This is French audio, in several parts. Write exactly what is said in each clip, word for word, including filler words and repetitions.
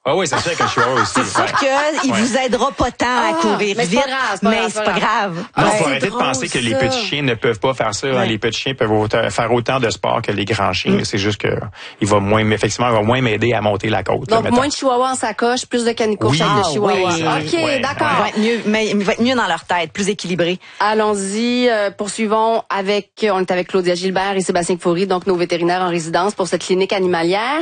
Ah oui, c'est sûr que le chihuahua aussi. C'est sûr ouais. qu'il ouais. vous aidera pas tant à Ah, courir mais c'est vite, pas grave, c'est pas mais grave, c'est pas grave. Ah, Ouais. faut C'est arrêter drôle, de penser que les ça. petits chiens ne peuvent pas faire ça. Ouais. Hein. Les petits chiens peuvent autant, faire autant de sport que les grands chiens. Mm. C'est juste que il va moins, effectivement, il va moins m'aider à monter la côte. Donc, là, moins de chihuahua en sacoche, plus de canicoche Oui. avec Ah, de chihuahua. oui. OK, Ouais. d'accord. Il va être mieux, mais il va être mieux dans leur tête, plus équilibré. Allons-y, euh, poursuivons avec, on est avec Claudia Gilbert et Sébastien Foury, donc nos vétérinaires en résidence pour cette clinique animalière.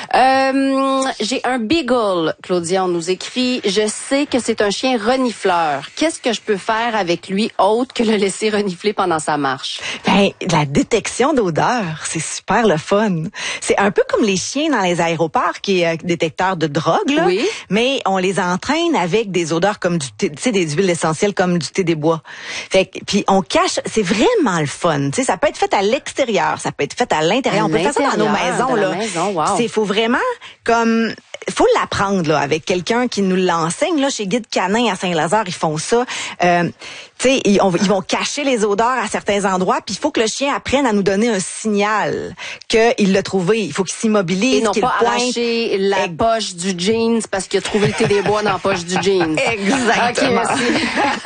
Euh, j'ai un beagle, Claudia, on nous écrit, je sais que c'est un chien renifleur. Qu'est-ce que je peux faire avec lui autre que le laisser renifler pendant sa marche? Ben, la détection d'odeur, c'est super le fun. C'est un peu comme les chiens dans les aéroports qui est euh, détecteur de drogue, là. Oui. Mais on les entraîne avec des odeurs comme du thé, tu sais, des huiles essentielles comme du thé des bois. Fait que, puis on cache, c'est vraiment le fun. Tu sais, ça peut être fait à l'extérieur, ça peut être fait à l'intérieur. À On peut faire ça dans nos l'intérieur maisons, de la là. maison, wow. C'est, faut vraiment, comme, faut l'apprendre là avec quelqu'un qui nous l'enseigne là chez Guide Canin à Saint-Lazare, ils font ça. Euh, tu sais, ils, on- ils vont cacher les odeurs à certains endroits, puis il faut que le chien apprenne à nous donner un signal qu'il l'a trouvé. Il faut qu'il s'immobilise, Et non qu'il pas pointe. arracher la Ex- poche du jeans parce qu'il a trouvé le thé des bois dans la poche du jeans. Exactement. OK, merci.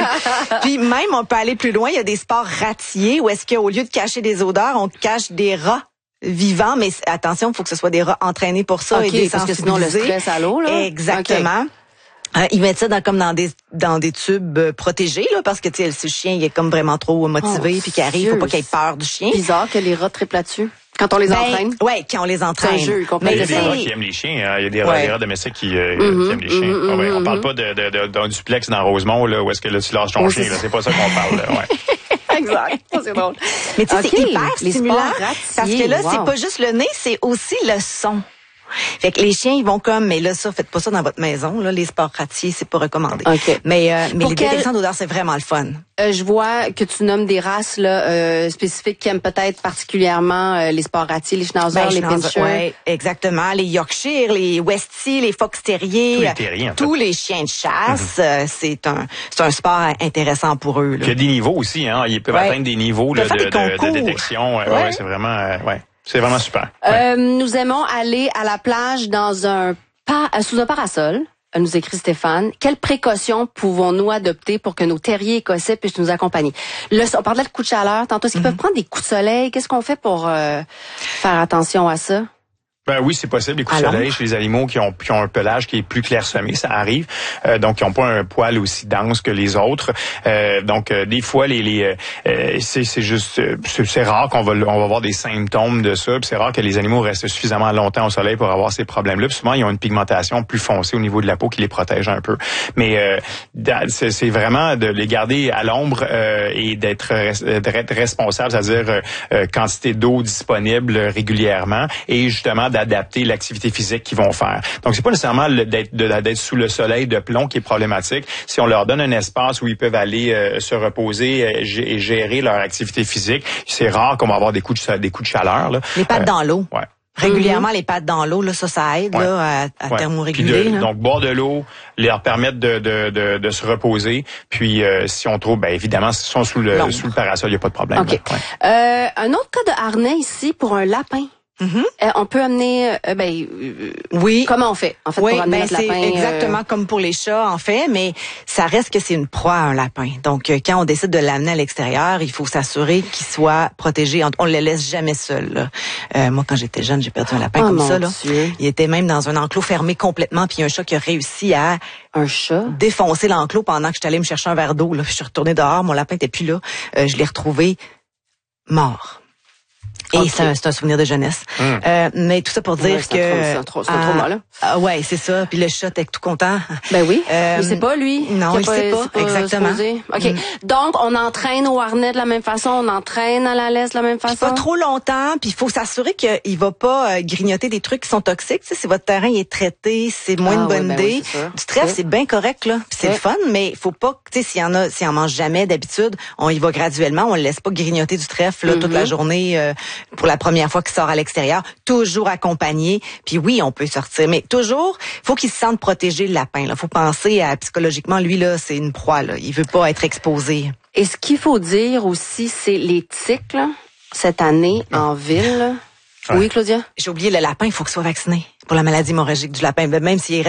Puis même, on peut aller plus loin. Il y a des sports ratiers où est-ce qu'au lieu de cacher des odeurs, on cache des rats vivants. Mais attention, il faut que ce soit des rats entraînés pour ça OK, et des parce que sinon le stress à l'eau, là. Exactement. Euh, ils mettent ça dans, comme dans des dans des tubes euh, protégés là parce que tu sais le chien il est comme vraiment trop motivé Oh, puis qu'il arrive, faut pas qu'il ait peur du chien. Bizarre que les rats trippent là-dessus. Quand on les Ben, entraîne. ouais, quand on les entraîne. C'est un jeu, complètement. Il y a tu des sais, rats qui aiment les chiens. Hein. Il y a des rats, Ouais. des rats domestiques qui, euh, Mhm, qui aiment les chiens. mhm, Ah ouais, on mhm, parle mhm. pas de, de, de, d'un duplex dans Rosemont là, où est-ce que là, tu lâches ton Oui, chien. c'est Là. ça. C'est pas ça qu'on parle. Là. Ouais. Exact. C'est drôle. Mais tu sais, OK, c'est hyper les stimulant sports parce ratiers, que là, wow. c'est pas juste le nez, c'est aussi le son. Fait que les chiens, ils vont comme, mais là, ça, faites pas ça dans votre maison. Là, les sports ratiers, c'est pas recommandé. OK. Mais, euh, mais Pour les quel- détections d'odeur, c'est vraiment le fun. Euh, je vois que tu nommes des races là, euh, spécifiques qui aiment peut-être particulièrement euh, les sports ratiers, les schnauzers, Ben, les je pense- pinschers. ouais, exactement. Les Yorkshire, les Westie, les fox terriers, Tous les terriers, en fait. tous les chiens de chasse, euh, c'est un, c'est un sport intéressant pour eux. Là. Il y a des niveaux aussi. Hein. Ils peuvent Ouais. atteindre des niveaux là, Ils peuvent de, faire des de, de concours. détection. Ouais, Ouais. ouais, c'est vraiment, euh, ouais, c'est vraiment super. Ouais. Euh, nous aimons aller à la plage dans un pa- euh, sous un parasol. Euh, Nous écrit Stéphane. Quelles précautions pouvons-nous adopter pour que nos terriers écossais puissent nous accompagner? Le, on parlait de coups de chaleur tantôt. Est-ce qu'ils peuvent prendre des coups de soleil? Qu'est-ce qu'on fait pour euh, faire attention à ça? Ben oui, c'est possible. Les coups de Alors? soleil chez les animaux qui ont, qui ont un pelage qui est plus clairsemé, ça arrive. Euh, donc, ils n'ont pas un poil aussi dense que les autres. Euh, donc, euh, des fois, les, les euh, c'est, c'est juste, euh, c'est, c'est rare qu'on va, on va avoir des symptômes de ça. Puis c'est rare que les animaux restent suffisamment longtemps au soleil pour avoir ces problèmes-là. Puis souvent, ils ont une pigmentation plus foncée au niveau de la peau qui les protège un peu. Mais euh, c'est, c'est vraiment de les garder à l'ombre euh, et d'être, d'être responsable, c'est-à-dire euh, euh, quantité d'eau disponible régulièrement et justement d'adapter l'activité physique qu'ils vont faire. Donc, c'est pas nécessairement le, d'être, de, d'être sous le soleil de plomb qui est problématique. Si on leur donne un espace où ils peuvent aller euh, se reposer euh, g- et gérer leur activité physique, c'est rare qu'on va avoir des coups de, des coups de chaleur. Là. Les pattes Euh, dans l'eau. Ouais. Régulièrement, les pattes dans l'eau, là, ça, ça aide Ouais. là, à, à Ouais. thermoréguler. Puis de- là. donc, boire de l'eau, leur permettre de, de, de, de se reposer. Puis, euh, si on trouve, ben évidemment, s'ils sont sous le, L'ombre. sous le parasol, il n'y a pas de problème. OK. là. Ouais. Euh, un autre cas de harnais ici pour un lapin. Mhm. Euh, on peut amener... euh, ben, euh, Oui. comment on fait, en fait, Oui, pour amener ben notre c'est lapin? euh, exactement comme pour les chats en fait, mais ça reste que c'est une proie un lapin. Donc euh, quand on décide de l'amener à l'extérieur, il faut s'assurer qu'il soit protégé. On, on le laisse jamais seul. Là. Euh, moi quand j'étais jeune, j'ai perdu un lapin Oh, comme mon ça. Là. Dieu. Il était même dans un enclos fermé complètement, puis il y a un chat qui a réussi à Un chat? défoncer l'enclos pendant que j'étais allée me chercher un verre d'eau. Là. Puis je suis retournée dehors, mon lapin était plus là. Euh, je l'ai retrouvé mort. Et Ok. c'est, un, c'est un souvenir de jeunesse. Mm. Euh, mais tout ça pour dire Ouais, c'est un que... trauma, c'est un tra- c'est un trauma, là. Ah, ouais, c'est ça. Puis le chat était tout content. Ben oui. Euh, il sait pas, lui. non, Qu'il a il sait pas, c'est exactement. supposé. OK. Mm. Donc, on entraîne au harnais de la même façon, on entraîne à la laisse de la même Puis façon. pas trop longtemps, puis il faut s'assurer qu'il va pas euh, grignoter des trucs qui sont toxiques. Tu sais, si votre terrain il est traité, c'est moins Ah une bonne ouais, ben idée. oui, c'est sûr. Du trèfle, Ouais. c'est bien correct là, puis c'est Ouais. le fun, mais il faut pas, tu sais, s'il y en a, s'il en mange jamais d'habitude, on y va graduellement, on le laisse pas grignoter du trèfle là, toute Mhm. la journée euh, pour la première fois qu'il sort à l'extérieur, toujours accompagné. Puis oui, on peut sortir, mais toujours, faut qu'il se sente protégé le lapin. Là, faut penser à psychologiquement, lui là, c'est une proie là, il veut pas être exposé. Et ce qu'il faut dire aussi, c'est les tiques, là, cette année, en ville. là. Ouais. Oui, Claudia? J'ai oublié le lapin, il faut qu'il soit vacciné pour la maladie hémorragique du lapin, même s'il est